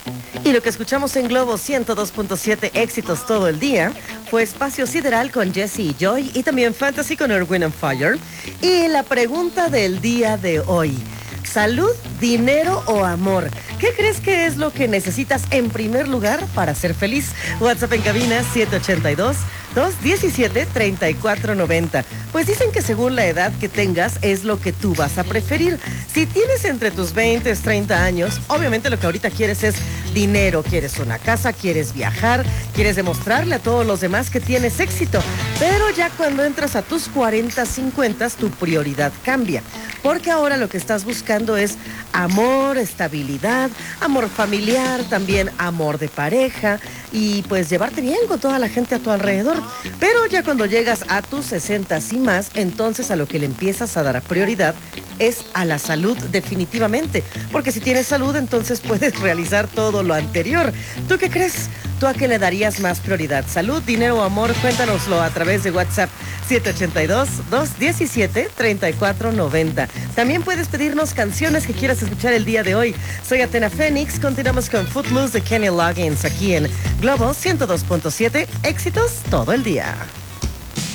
Y lo que escuchamos en Globo 102.7 éxitos todo el día fue Espacio Sideral con Jesse y Joy y también Fantasy con Earth, Wind and Fire. Y la pregunta del día de hoy: ¿salud, dinero o amor? ¿Qué crees que es lo que necesitas en primer lugar para ser feliz? WhatsApp en cabina 782-217-3490. Pues dicen que según la edad que tengas es lo que tú vas a preferir. Si tienes entre tus 20 y 30 años, obviamente lo que ahorita quieres es dinero. Quieres una casa, quieres viajar, quieres demostrarle a todos los demás que tienes éxito. Pero ya cuando entras a tus 40, 50, tu prioridad cambia. Porque ahora lo que estás buscando es amor, estabilidad, amor familiar, también amor de pareja y pues llevarte bien con toda la gente a tu alrededor. Pero ya cuando llegas a tus 60 y más, entonces a lo que le empiezas a dar prioridad es a la salud definitivamente. Porque si tienes salud, entonces puedes realizar todo lo anterior. ¿Tú qué crees? ¿Tú a qué le darías más prioridad? ¿Salud, dinero o amor? Cuéntanoslo a través de WhatsApp 782-217-3490. También puedes pedirnos canciones que quieras escuchar el día de hoy. Soy Athena Fénix. Continuamos con Footloose de Kenny Loggins aquí en Globo 102.7. Éxitos todo el día.